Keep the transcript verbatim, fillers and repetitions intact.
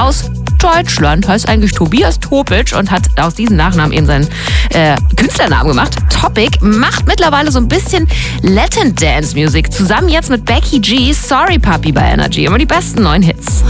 aus Deutschland, heißt eigentlich Tobias Topic und hat aus diesem Nachnamen eben seinen äh, Künstlernamen gemacht. Topic macht mittlerweile so ein bisschen Latin Dance Music. Zusammen jetzt mit Becky G, Sorry Puppy bei Energy. Immer die besten neuen Hits.